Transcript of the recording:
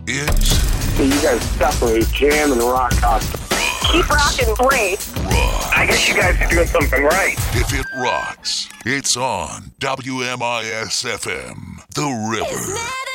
It's... You guys definitely jam and rock out. Keep rocking great. Rock. I guess you guys are doing something right. If it rocks, it's on WMIS-FM, The River.